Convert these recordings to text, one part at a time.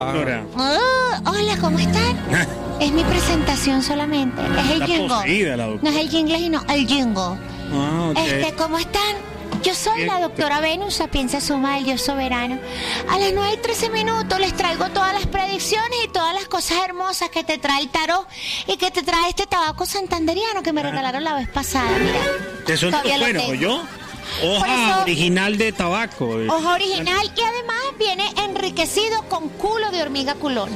Hola, ¿cómo están? Es mi presentación solamente. Es el jingle. No es el jingle, sino el jingle. Okay. ¿Cómo están? Yo soy la doctora Venus, Sapienza Suma del Dios Soberano. A las 9:13 les traigo todas las predicciones y todas las cosas hermosas que te trae el tarot y que te trae este tabaco santanderiano que me regalaron la vez pasada. Mira. Eso es bueno, ¿yo? Hoja original de tabaco. Hoja original y además viene enriquecido con culo de hormiga culona.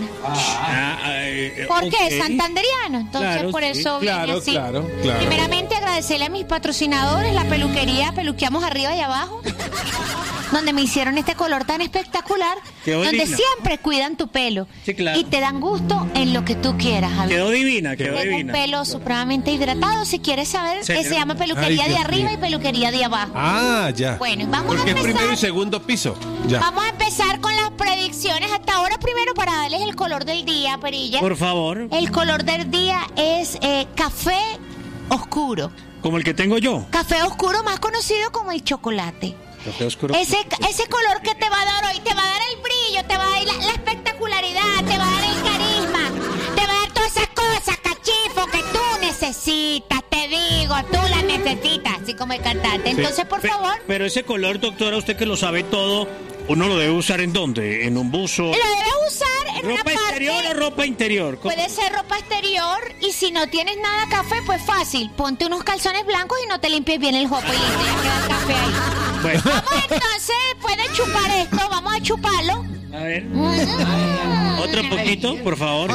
¿Por qué? Santanderiano. Entonces claro, por eso viene así. Claro. Primeramente agradecerle a mis patrocinadores, la peluquería Peluqueamos Arriba y Abajo, donde me hicieron este color tan espectacular, donde siempre cuidan tu pelo y te dan gusto en lo que tú quieras, Javier. Quedó divina. Un pelo supremamente hidratado. Si quieres saber, se llama peluquería de arriba y peluquería de abajo. Ya. Bueno, vamos a empezar. Porque es primero y segundo piso. Ya. Vamos a empezar con las predicciones hasta ahora. Primero para darles el color del día, Perilla. Por favor. El color del día es café oscuro. Como el que tengo yo. Café oscuro, más conocido como el chocolate. Café oscuro. Ese color que te va a dar hoy, te va a dar el brillo, te va a dar la espectacularidad, te va a dar el carisma, te va a dar todas esas cosas, cachifo, que tú necesitas, te digo, tú las necesitas, así como el cantante. Entonces, por favor. Pero ese color, doctora, usted que lo sabe todo, ¿uno lo debe usar en dónde? ¿En un buzo? Lo debe usar en una parte. ¿Ropa exterior o ropa interior? Puede ser ropa exterior y si no tienes nada café, pues fácil. Ponte unos calzones blancos y no te limpies bien el jopo y listo, ya queda el café ahí. Bueno. Vamos entonces, pueden chupar esto, vamos a chuparlo. A ver. Otro poquito, por favor.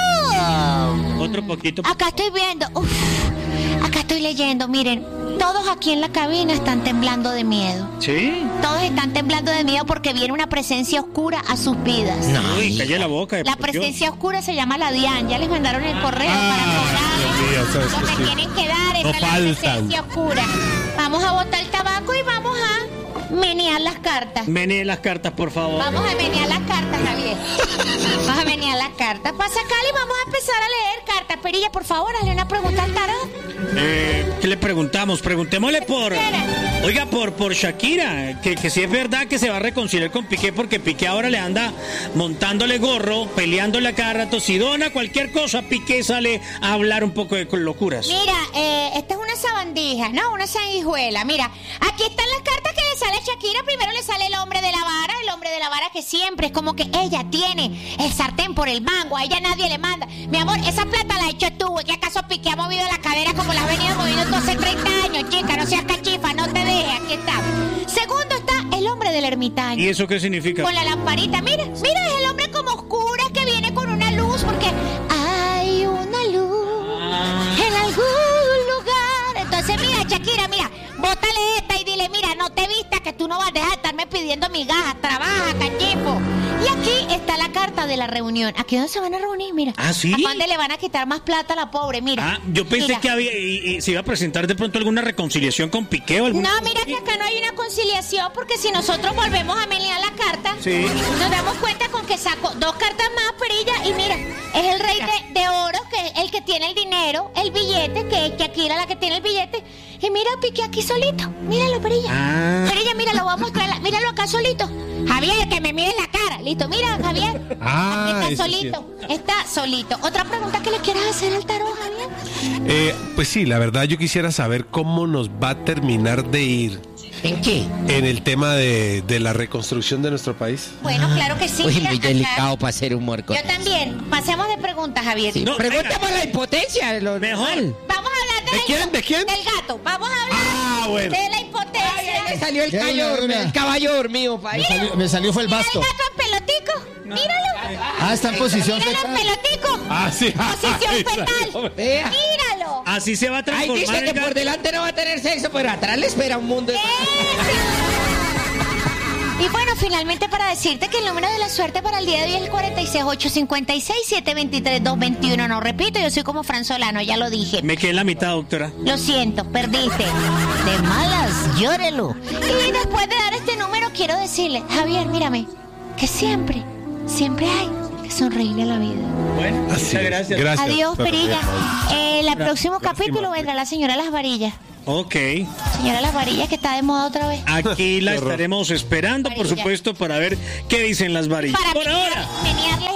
Otro poquito. Acá estoy viendo, acá estoy leyendo, miren, todos aquí en la cabina están temblando de miedo. ¿Sí? Todos están temblando de miedo porque viene una presencia oscura a sus vidas. Uy, calle la boca. La presencia oscura se llama la DIAN. Ya les mandaron el correo para cobrarles lo que tienen que dar. Esa es la presencia oscura. Vamos a botar el tabaco y vamos a menear las cartas. Menee las cartas, por favor. Vamos a menear las cartas, Javier. Vamos a menear las cartas. Pasa, Cali, vamos a empezar a leer cartas. Perilla, por favor, hazle una pregunta al tarot. ¿Qué le preguntamos? Preguntémosle por... Oiga, por Shakira, que si es verdad que se va a reconciliar con Piqué, porque Piqué ahora le anda montándole gorro, peleándole a cada rato. Si dona cualquier cosa, Piqué sale a hablar un poco de locuras. Mira, esta es una sabandija, ¿no? Una sanguijuela. Mira, aquí están las cartas que le sale a Shakira. Primero le sale el hombre de la vara que siempre es como que ella tiene el sartén por el mango, a ella nadie le manda. Mi amor, esa plata la he hecho tú, ¿qué acaso Piqué ha movido la cadera como la has venido moviendo tú hace 30 años, chica? No seas cachifa, no te dejes, aquí está. Segundo está el hombre del ermitaño. ¿Y eso qué significa? Con la lamparita, mira, es el hombre como oscura que viene con una luz, porque hay una luz en algún lugar. Entonces, mira, Shakira, mira, bótale esta y dile, mira, no te vistas que tú no vas a dejar de estarme pidiendo migajas, trabaja, cachifo. Y aquí está la carta de la reunión. ¿Aquí dónde se van a reunir? Mira. ¿Ah, sí? ¿A dónde le van a quitar más plata a la pobre? Mira. Yo pensé que había y se iba a presentar de pronto alguna reconciliación con Piqué o algún... No, mira que acá no hay una conciliación, porque si nosotros volvemos a menear la carta, nos damos cuenta con que saco 2 cartas más, Perilla, y mira, es el rey de oro, que es el que tiene el dinero, el billete, que Shakira la que tiene el billete. Y mira, Piqué aquí solito. Míralo, Perilla. Perilla, mira, lo voy a mostrar. Míralo acá solito. Javier, que me mires la cara. Listo, mira, Javier. Aquí está solito. Sí. Está solito. ¿Otra pregunta que le quieras hacer al tarot, Javier? Pues sí, la verdad yo quisiera saber cómo nos va a terminar de ir. ¿En qué? En el tema de la reconstrucción de nuestro país. Bueno, claro que sí. Uy, mira, muy delicado para hacer humor con yo también. Pasemos de preguntas, Javier. Sí. Pregunta por la impotencia. Mejor. Vamos a hablar ¿De quién? Del gato. Vamos a hablar de la impotencia. Me salió el caballo dormido, país. Me salió fue el basto. Mira el gato en pelotico. Míralo. Está en posición fetal. Míralo en pelotico. Sí. Posición fetal. Míralo. Así se va a transformar. Ahí dice que por delante no va a tener sexo, pero atrás le espera un mundo de... Y bueno, finalmente para decirte que el número de la suerte para el día de hoy es el 46856-723-221. No repito, yo soy como Fran Solano, ya lo dije. Me quedé en la mitad, doctora. Lo siento, perdiste. De malas, llórelo. Y después de dar este número, quiero decirle, Javier, mírame, que siempre hay que sonreírle a la vida. Bueno, muchas gracias. Adiós, Perilla. El próximo capítulo vendrá la señora Las Varillas. Ok. Señora Las Varillas, que está de moda otra vez. Aquí la estaremos esperando, por supuesto, para ver qué dicen las varillas. Por ahora.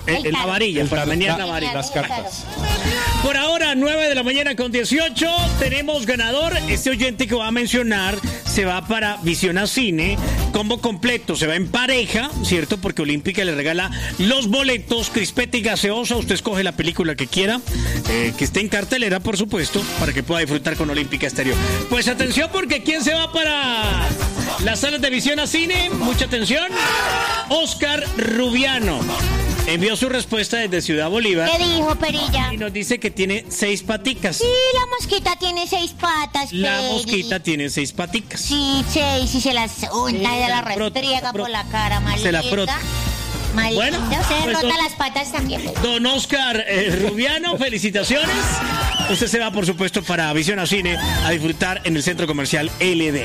La varilla, para menear la varilla. Las cartas. Por ahora, 9:18 a.m, tenemos ganador. Este oyente que va a mencionar se va para Visión a Cine, combo completo, se va en pareja, ¿cierto? Porque Olímpica le regala los boletos, crispeta y gaseosa. Usted escoge la película que quiera, que esté en cartelera, por supuesto, para que pueda disfrutar con Olímpica Estéreo. Pues atención, porque ¿quién se va para las salas de Visión a Cine? Mucha atención. Oscar Rubiano envió su respuesta desde Ciudad Bolívar. ¿Qué dijo, Perilla? Y nos dice que tiene 6 paticas. Sí, la mosquita tiene 6 patas, La Peri. mosquita tiene 6 paticas. Sí, 6, y se las unta y se las restriega por la cara, malita. Se la frota. Malita, Bueno, se pues, rota las patas también. Don Oscar Rubiano, felicitaciones. Usted se va, por supuesto, para Visión a Cine a disfrutar en el Centro Comercial LD.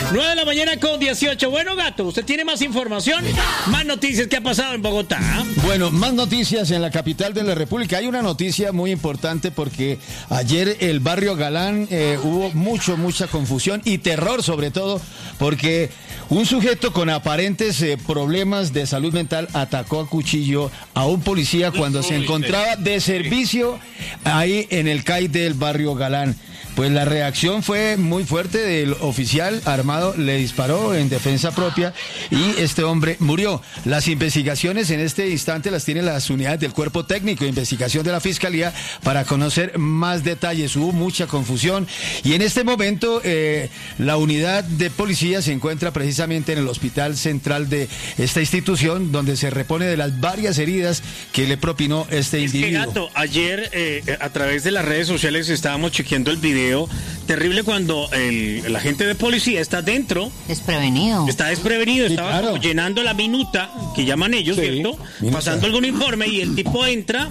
9:18 a.m. Bueno, Gato, ¿usted tiene más información? Más noticias que ha pasado en Bogotá. Bueno, más noticias en la capital de la República. Hay una noticia muy importante porque ayer el barrio Galán hubo mucha confusión y terror, sobre todo porque un sujeto con aparentes problemas de salud mental atacó a cuchillo a un policía cuando se encontraba de servicio ahí en el CAI del barrio Galán. Pues la reacción fue muy fuerte del oficial armado, le disparó en defensa propia y este hombre murió. Las investigaciones en este instante las tienen las unidades del Cuerpo Técnico de Investigación de la Fiscalía para conocer más detalles. Hubo mucha confusión y en este momento la unidad de policía se encuentra precisamente en el hospital central de esta institución donde se repone de las varias heridas que le propinó este individuo. Gato, ayer a través de las redes sociales estábamos chequeando el video terrible cuando el agente de policía está dentro. Desprevenido. Está desprevenido, Sí, estaba claro. como llenando la minuta, que llaman ellos, Sí, ¿cierto? minuta. Pasando algún informe y el tipo entra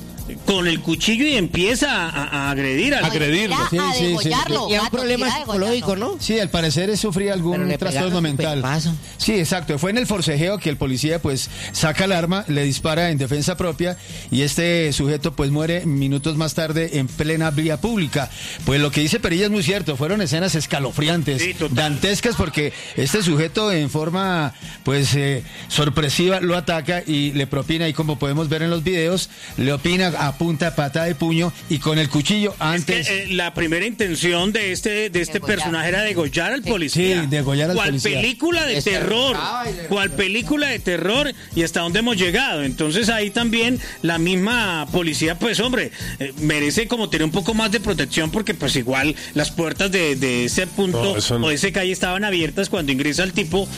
con el cuchillo y empieza a agredir al... Agredirlo. Sí, A sí, degollarlo. Y es un gato, problema tira a psicológico, degollarlo. ¿no? Sí, al parecer sufría Pero algún le trastorno pegaron mental. superpaso. Sí, exacto. Fue en el forcejeo que el policía pues saca el arma, le dispara en defensa propia y este sujeto pues muere minutos más tarde en plena vía pública. Pues lo que dice Perilla es muy cierto, fueron escenas escalofriantes, Sí, total. dantescas, porque este sujeto en forma pues sorpresiva lo ataca y le propina, y como podemos ver en los videos, le opina a punta pata de puño y con el cuchillo antes... Es que, la primera intención de este personaje era degollar al policía. Sí, degollar al ¿Cuál policía. película de terror? ¿Cuál película de terror? ¿Y hasta dónde hemos llegado? Entonces ahí también la misma policía, pues hombre, merece como tener un poco más de protección, porque pues igual las puertas de ese punto No, eso no. o de esa calle estaban abiertas cuando ingresa el tipo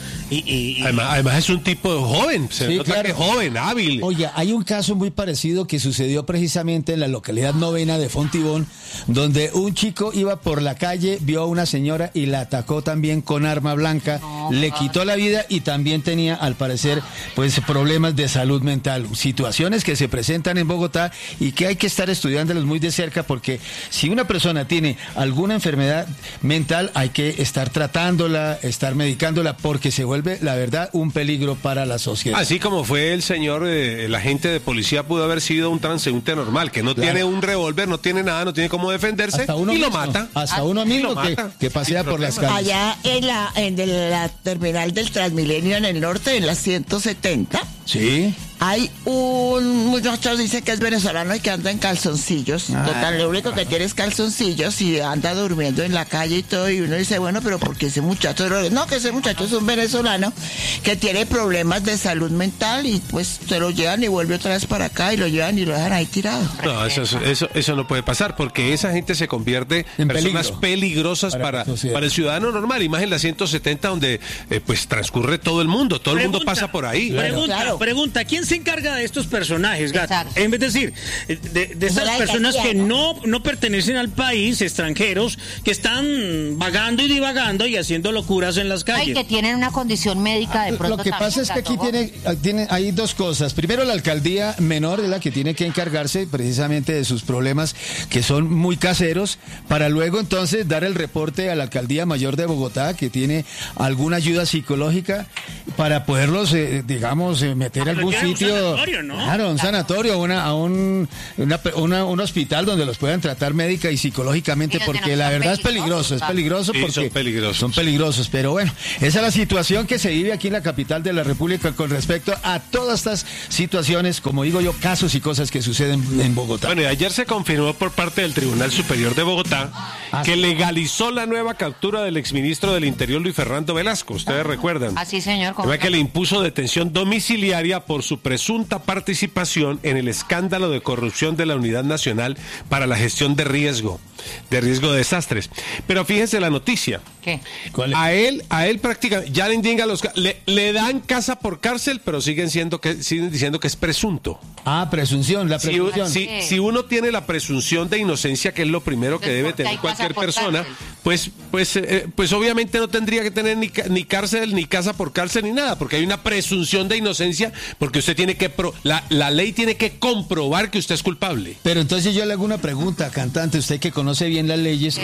y Además es un tipo joven, se Sí, nota claro. que es joven, hábil. Oye, hay un caso muy parecido que sucedió precisamente en la localidad novena de Fontibón, donde un chico iba por la calle, vio a una señora y la atacó también con arma blanca, le quitó la vida y también tenía, al parecer, pues problemas de salud mental. Situaciones que se presentan en Bogotá y que hay que estar estudiándolas muy de cerca, porque si una persona tiene alguna enfermedad mental, hay que estar tratándola, estar medicándola, porque se vuelve, la verdad, un peligro para la sociedad. Así como fue el señor, el agente de policía pudo haber sido un transeúnte normal, que no Claro. tiene un revólver, no tiene nada, no tiene cómo defenderse Hasta uno y lo mismo, mata. hasta uno mismo lo mata. que pasea Sin por las problema. calles. Allá en la terminal del Transmilenio en el norte, en la 170, Sí. hay un muchacho, dice que es venezolano y que anda en calzoncillos. Total, lo único que tiene es calzoncillos y anda durmiendo en la calle y todo. Y uno dice, bueno, pero ¿por qué ese muchacho? No, que ese muchacho es un venezolano que tiene problemas de salud mental y pues se lo llevan y vuelve otra vez para acá y lo llevan y lo dejan ahí tirado. No, eso no puede pasar, porque esa gente se convierte En en personas peligro peligrosas para la sociedad. para el ciudadano normal. Y más en la 170, donde pues transcurre todo el mundo mundo pasa por ahí. Pregunta, ¿quién se encarga de estos personajes, Gato? Exacto. Es decir, de estas la personas que alcaldía, no pertenecen al país, extranjeros, que están vagando y divagando y haciendo locuras en las calles. Ay, que tienen una condición médica de pronto. Lo que pasa también, es que aquí Gato. hay dos cosas. Primero, la alcaldía menor es la que tiene que encargarse precisamente de sus problemas, que son muy caseros, para luego entonces dar el reporte a la alcaldía mayor de Bogotá, que tiene alguna ayuda psicológica para poderlos, meter a algún Tienen un sitio, sanatorio, ¿no? Claro, un sanatorio, un hospital donde los puedan tratar médica y psicológicamente, porque la verdad es peligroso Sí, porque son peligrosos. pero bueno, esa es la situación que se vive aquí en la capital de la República con respecto a todas estas situaciones, como digo yo, casos y cosas que suceden en Bogotá. Bueno, y ayer se confirmó por parte del Tribunal Superior de Bogotá que legalizó la nueva captura del exministro del Interior, Luis Fernando Velasco. Ustedes recuerdan. Así, señor. Que le impuso detención domiciliaria por su presunta participación en el escándalo de corrupción de la Unidad Nacional para la Gestión de Riesgo de desastres. Pero fíjense la noticia. ¿Qué? A él prácticamente ya le dan casa por cárcel, pero siguen diciendo que es presunto. Presunción, la presunción. Si uno tiene la presunción de inocencia, que es lo primero que debe tener cualquier persona, pues obviamente no tendría que tener ni cárcel, ni casa por cárcel, ni nada, porque hay una presunción de inocencia, porque usted tiene que la ley tiene que comprobar que usted es culpable. Pero entonces yo le hago una pregunta, cantante, usted que conoce bien las leyes,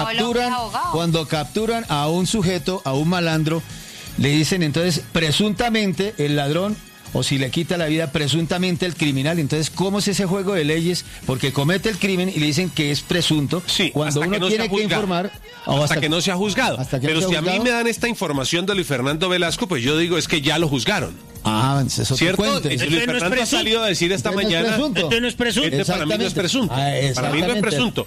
cuando capturan a un sujeto, a un malandro, le dicen entonces presuntamente el ladrón, o si le quita la vida presuntamente el criminal. Entonces, ¿cómo es ese juego de leyes? Porque comete el crimen y le dicen que es presunto. Sí, cuando uno tiene que informar. Hasta que no se ha juzgado. Pero si a mí me dan esta información de Luis Fernando Velasco, pues yo digo es que ya lo juzgaron. Eso es ¿cierto? Cuento. Luis Fernando ha salido a decir esta mañana. Entonces no es presunto. Para mí no es presunto. Para mí no es presunto.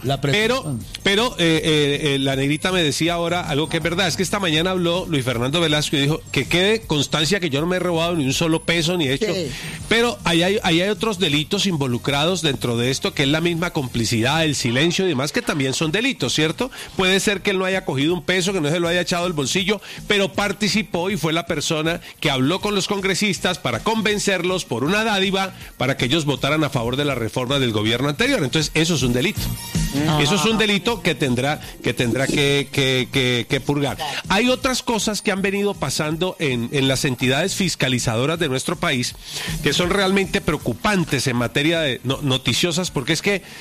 Pero la negrita me decía ahora algo que es verdad. Es que esta mañana habló Luis Fernando Velasco y dijo que quede constancia que yo no me he robado ni un solo peso ni he hecho. Sí. Pero ahí hay otros delitos involucrados dentro de esto, que es la misma complicidad, el silencio y demás, que también son delitos, ¿cierto? Puede ser que él no haya cogido un peso, que no se lo haya echado del bolsillo, pero participó y fue la persona que habló con los congresistas para convencerlos por una dádiva para que ellos votaran a favor de la reforma del gobierno anterior. Entonces, eso es un delito. Eso es un delito que tendrá que purgar. Hay otras cosas que han venido pasando en las entidades fiscalizadoras de nuestro país que son realmente preocupantes en materia de noticiosas, porque es que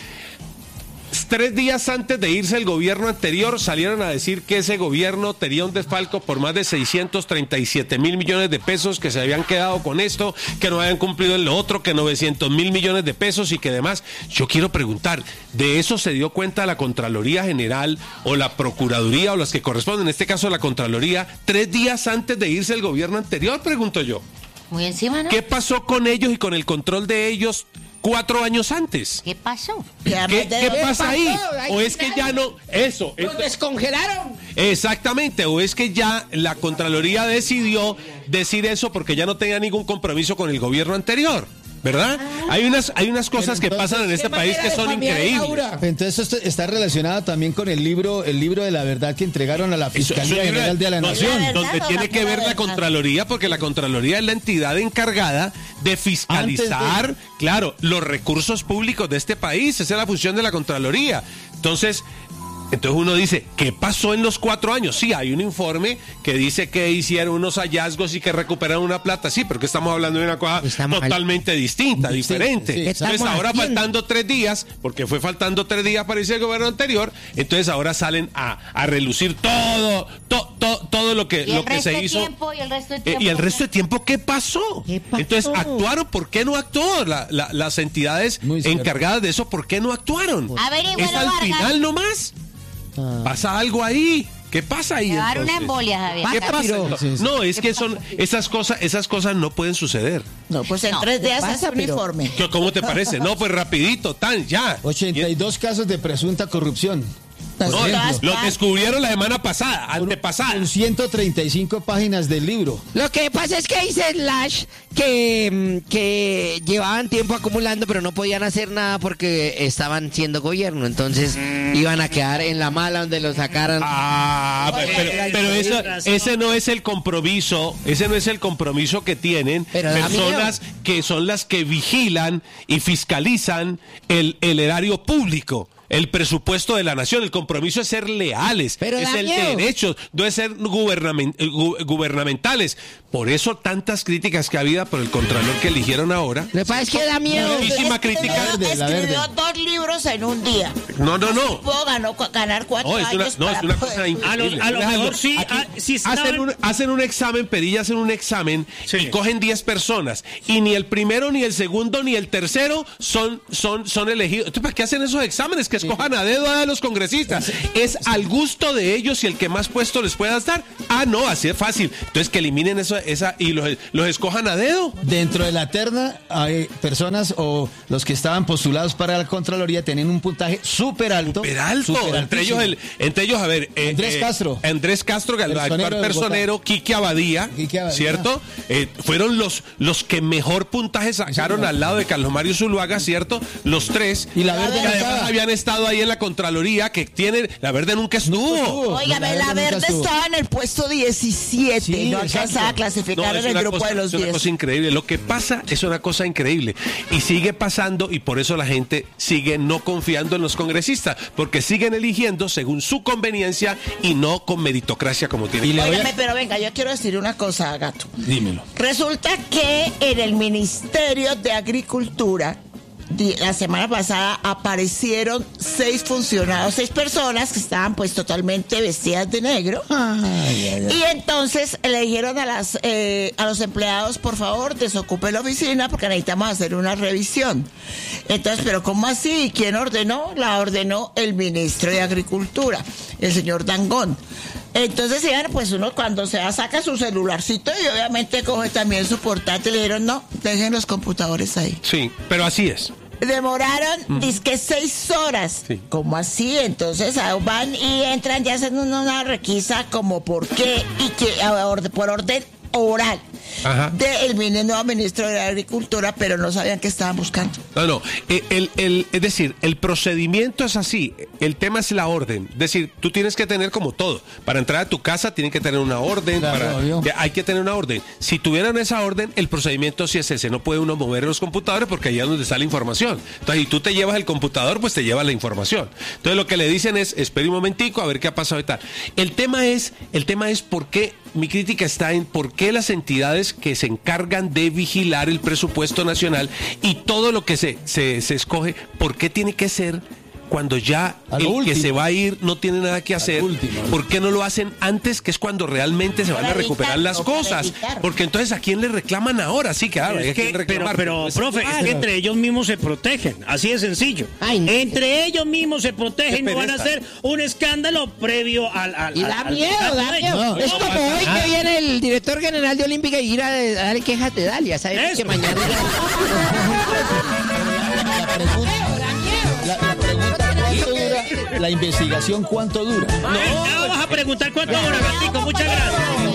3 días antes de irse el gobierno anterior salieron a decir que ese gobierno tenía un desfalco por más de 637 mil millones de pesos, que se habían quedado con esto, que no habían cumplido en lo otro, que 900 mil millones de pesos y que demás. Yo quiero preguntar, ¿de eso se dio cuenta la Contraloría General o la Procuraduría o las que corresponden, en este caso la Contraloría, 3 días antes de irse el gobierno anterior? Pregunto yo. Muy encima, ¿no? ¿Qué pasó con ellos y con el control de ellos 4 años antes? ¿Qué pasó? ¿Qué pasa ahí? ¿O es que ya no? Eso. ¿Los descongelaron? Exactamente. ¿O es que ya la Contraloría decidió decir eso porque ya no tenía ningún compromiso con el gobierno anterior? ¿Verdad? Hay unas cosas que pasan en este país que son increíbles. Entonces esto está relacionado también con el libro de la verdad que entregaron a la Fiscalía General de la Nación. Donde tiene que ver la Contraloría, porque la Contraloría es la entidad encargada de fiscalizar, claro, los recursos públicos de este país. Esa es la función de la Contraloría. Entonces uno dice, ¿qué pasó en los 4 años? Sí, hay un informe que dice que hicieron unos hallazgos y que recuperaron una plata, sí, pero que estamos hablando de una cosa totalmente distinta, diferente. Sí, entonces ahora faltando 3 días, porque fue faltando 3 días para irse el gobierno anterior, entonces ahora salen a relucir todo lo que se hizo. ¿Y el resto de tiempo qué pasó? Entonces, ¿actuaron? ¿Por qué no actuó? Las entidades encargadas de eso, ¿por qué no actuaron? ¿Es al final nomás? ¿Pasa algo ahí? ¿Qué pasa ahí? Va a dar una embolia, Javier. ¿Qué pasa? No, es que son esas cosas no pueden suceder. No, pues en 3 días hace un informe. ¿Cómo te parece? No, pues rapidito, ya. 82 casos de presunta corrupción. No, lo descubrieron la semana pasada, antepasada. Con 135 páginas del libro. Lo que pasa es que dice Slash que llevaban tiempo acumulando, pero no podían hacer nada porque estaban siendo gobierno. Entonces iban a quedar en la mala donde lo sacaran. Pero ese no es el compromiso. Ese no es el compromiso que tienen personas que son las que vigilan y fiscalizan el erario público. el presupuesto de la nación. El compromiso es ser leales, Pero es da el miedo. de derechos, no es ser gubernamentales. Por eso tantas críticas que había por el contralor que eligieron ahora. Lo que pasa es que da miedo. Muchísima crítica. Escribió 2 libros en un día. No. Pudo ganar 4 No, es años. una para cosa poder- increíble. A lo mejor sí, sí estaban- hacen un examen, Perilla, hacen un examen Sí. y cogen 10 personas y ni el primero, ni el segundo, ni el tercero son elegidos. Entonces, ¿para qué hacen esos exámenes? Que escojan a dedo a los congresistas. Es al gusto de ellos y el que más puesto les puedas dar. Ah, no, así es fácil. Entonces, que eliminen esa y los escojan a dedo. Dentro de la terna hay personas o los que estaban postulados para la Contraloría tenían un puntaje súper alto. Súper alto. Entre ellos, a ver. Andrés Castro. Andrés Castro, el Personero actual de personero, Quique Abadía, ¿cierto? Fueron los que mejor puntaje sacaron al lado de Carlos Mario Zuluaga, ¿cierto? Los 3. Y la Verde que no además estaba. habían estado ahí en la Contraloría, que tiene. La Verde nunca estuvo. Óigame, la nunca Verde estuvo. estaba en el puesto 17. Sí, no alcanzaba exacto. a clasificar en el grupo de los es una 10. cosa increíble. Lo que pasa es una cosa increíble. Y sigue pasando, y por eso la gente sigue no confiando en los congresistas, porque siguen eligiendo según su conveniencia y no con meritocracia como tiene. Y le voy a- Óigame, pero venga, yo quiero decir una cosa, Gato. Dímelo. Resulta que en el Ministerio de Agricultura la semana pasada aparecieron 6 personas que estaban pues totalmente vestidas de negro. Y entonces le dijeron a los empleados, por favor, desocupe la oficina porque necesitamos hacer una revisión. Entonces, pero ¿cómo así? ¿Quién ordenó? La ordenó el ministro de Agricultura, el señor Dangond. Entonces, pues uno cuando saca su celularcito y obviamente coge también su portátil, le dijeron, no, dejen los computadores ahí. Sí, pero así es. Demoraron, dizque 6 horas. Sí. ¿Cómo así? Entonces van y entran, ya hacen una requisa como por qué y que por orden oral Ajá. del nuevo ministro de Agricultura, pero no sabían qué estaban buscando. No. Es decir, el procedimiento es así. El tema es la orden. Es decir, tú tienes que tener como todo. Para entrar a tu casa tienen que tener una orden. Claro, obvio. Hay que tener una orden. Si tuvieran esa orden, el procedimiento sí es ese. No puede uno mover los computadores porque ahí es donde está la información. Entonces, si tú te llevas el computador, pues te llevas la información. Entonces, lo que le dicen es, espere un momentico a ver qué ha pasado y tal. El tema es por qué, mi crítica está en por qué las entidades que se encargan de vigilar el presupuesto nacional y todo lo que se escoge, ¿por qué tiene que ser cuando ya A el lo que último. se va a ir no tiene nada que hacer? último. ¿Por qué no lo hacen antes, que es cuando realmente se van a Para recuperar evitarlo, las para cosas? evitarlo. Porque entonces, ¿a quién le reclaman ahora? Sí, claro, hay Es a quien que, reclamar. pero pues, profe, es que entre ellos mismos se protegen, así de sencillo. Ay, no. Entre ellos mismos se protegen, Qué no van a pereza. hacer un escándalo previo al Y da miedo, da miedo. No, Es como hoy que viene el director general de Olímpica y ir a darle quejas de Dalia. ¿Sabes? Eso. Que mañana La pregunta, ¿cuánto dura? La investigación, ¿cuánto dura? Ya vamos a preguntar cuánto dura, Gatico, muchas gracias.